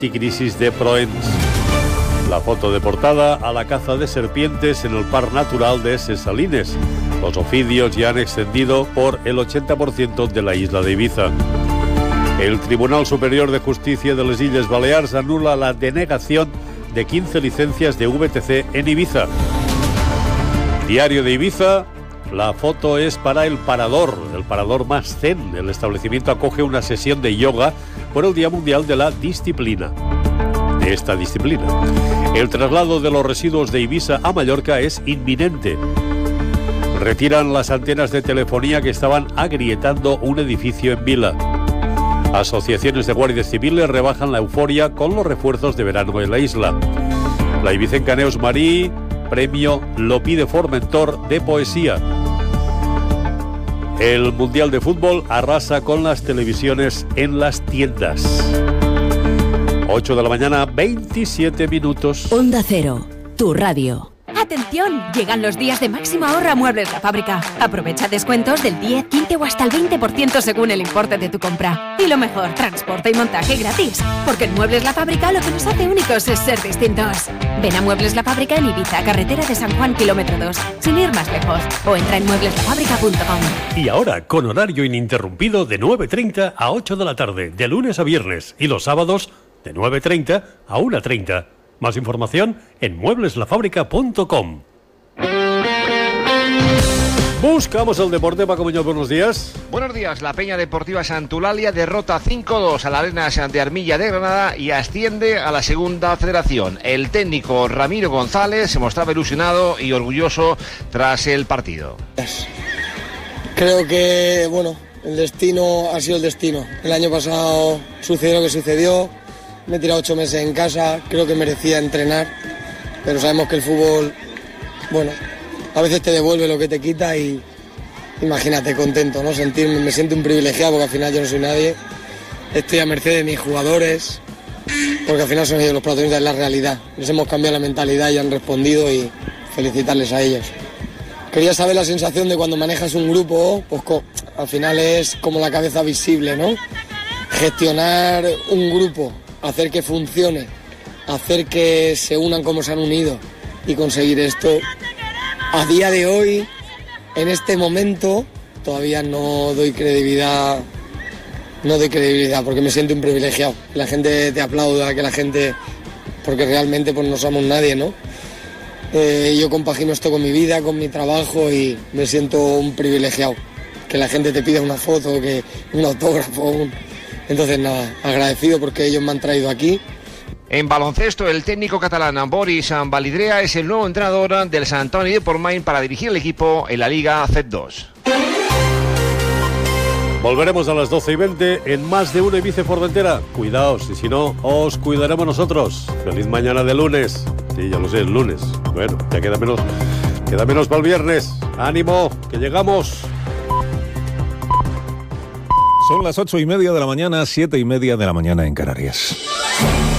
Crisis de Proens. La foto de portada: a la caza de serpientes en el Parc Natural de Ses Salines. Los ofidios ya han extendido por el 80% de la isla de Ibiza. El Tribunal Superior de Justicia de las Illes Balears anula la denegación de 15 licencias de VTC en Ibiza. Diario de Ibiza. La foto es para el Parador más zen. El establecimiento acoge una sesión de yoga por el Día Mundial de la Disciplina. De esta disciplina. El traslado de los residuos de Ibiza a Mallorca es inminente. Retiran las antenas de telefonía que estaban agrietando un edificio en Vila. Asociaciones de guardias civiles rebajan la euforia con los refuerzos de verano en la isla. La ibicenca Neus Marí, premio Lo Pide Formentor de poesía. El Mundial de Fútbol arrasa con las televisiones en las tiendas. 8 de la mañana, 27 minutos. Onda Cero, tu radio. ¡Atención! Llegan los días de máximo ahorro a Muebles La Fábrica. Aprovecha descuentos del 10, 15 o hasta el 20% según el importe de tu compra. Y lo mejor, transporte y montaje gratis. Porque en Muebles La Fábrica lo que nos hace únicos es ser distintos. Ven a Muebles La Fábrica en Ibiza, carretera de San Juan, kilómetro 2, sin ir más lejos. O entra en muebleslafábrica.com. Y ahora, con horario ininterrumpido de 9:30 a 8 de la tarde, de lunes a viernes, y los sábados de 9:30 a 1:30. Más información en muebleslafábrica.com. Buscamos el deporte. Paco Muñoz, buenos días. Buenos días. La Peña Deportiva Santulalia derrota 5-2 a la Arenas de Armilla de Granada y asciende a la segunda federación. El técnico Ramiro González se mostraba ilusionado y orgulloso tras el partido. Creo que, el destino ha sido el destino. El año pasado sucedió lo que sucedió. Me he tirado 8 meses en casa, creo que merecía entrenar, pero sabemos que el fútbol, a veces te devuelve lo que te quita y imagínate, contento, ¿no? Me siento un privilegiado porque al final yo no soy nadie, estoy a merced de mis jugadores, porque al final son ellos los protagonistas de la realidad. Les hemos cambiado la mentalidad y han respondido y felicitarles a ellos. Quería saber la sensación de cuando manejas un grupo, pues al final es como la cabeza visible, ¿no? Gestionar un grupo, hacer que funcione, hacer que se unan como se han unido y conseguir esto. A día de hoy, en este momento, todavía no doy credibilidad porque me siento un privilegiado. Que la gente te aplauda, que la gente, porque realmente pues no somos nadie, ¿no? Yo compagino esto con mi vida, con mi trabajo y me siento un privilegiado. Que la gente te pida una foto, que un autógrafo, Entonces nada, agradecido porque ellos me han traído aquí. En baloncesto, el técnico catalán Boris Validrea es el nuevo entrenador del Sant Antoni de Portmany para dirigir el equipo en la Liga Z2. Volveremos a las 12:20 en Más de Uno Ibiza Formentera. Cuidaos, y si no, os cuidaremos nosotros. Feliz mañana de lunes. Sí, ya lo sé, es lunes. Bueno, ya queda menos para el viernes. ¡Ánimo, que llegamos! Son las 8:30 de la mañana, 7:30 de la mañana en Canarias.